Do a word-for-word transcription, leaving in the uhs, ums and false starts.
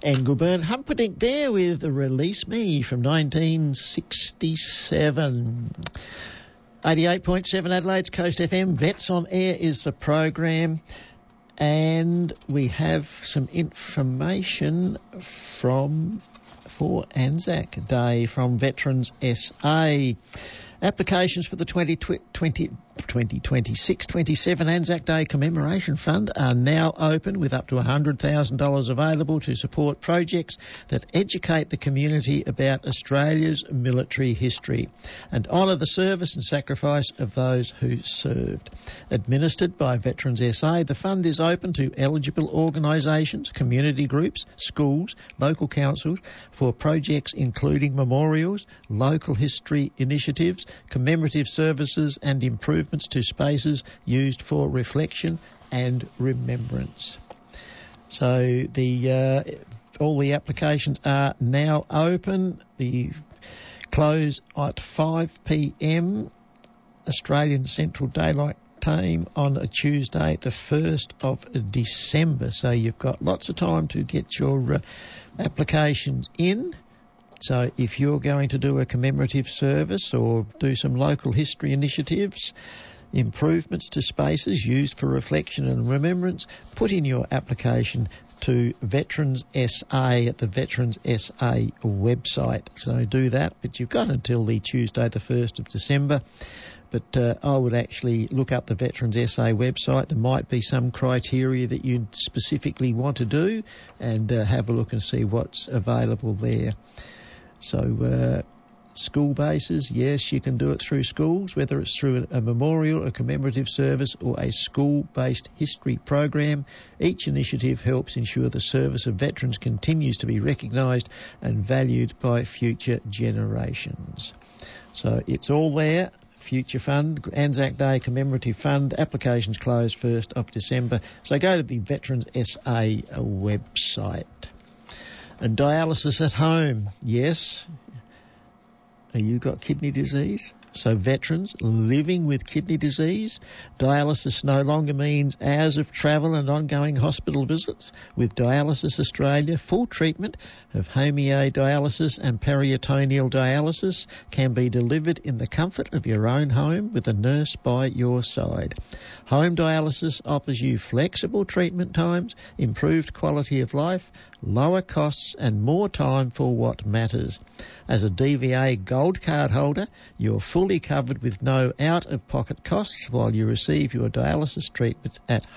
Engelbert Humperdinck there with Release Me from nineteen sixty-seven. eighty-eight point seven Adelaide's Coast F M. Vets on Air is the program. And we have some information from for Anzac Day from Veterans S A. Applications for the twenty twenty-six twenty-seven Anzac Day Commemoration Fund are now open, with up to one hundred thousand dollars available to support projects that educate the community about Australia's military history and honour the service and sacrifice of those who served. Administered by Veterans S A, the fund is open to eligible organisations, community groups, schools, local councils for projects including memorials, local history initiatives, commemorative services and improvements to spaces used for reflection and remembrance. So the uh, all the applications are now open. The close at five p.m. Australian Central Daylight Time on a Tuesday, the first of December. So you've got lots of time to get your uh, applications in. So if you're going to do a commemorative service or do some local history initiatives, improvements to spaces used for reflection and remembrance, put in your application to Veterans S A at the Veterans S A website. So do that, but you've got until the Tuesday the first of December. But uh, I would actually look up the Veterans S A website. There might be some criteria that you specifically want to do, and uh, have a look and see what's available there. So uh, school bases, yes, you can do it through schools, whether it's through a, a memorial, a commemorative service or a school-based history program. Each initiative helps ensure the service of veterans continues to be recognised and valued by future generations. So it's all there. Future Fund, Anzac Day Commemorative Fund, applications closed first of December. So go to the Veterans S A website. And dialysis at home, yes. Have you got kidney disease? So veterans living with kidney disease, dialysis no longer means hours of travel and ongoing hospital visits. With Dialysis Australia, full treatment of hemodialysis and peritoneal dialysis can be delivered in the comfort of your own home with a nurse by your side. Home dialysis offers you flexible treatment times, improved quality of life, lower costs and more time for what matters. As a D V A Gold Card holder, you're fully covered with no out-of-pocket costs while you receive your dialysis treatment at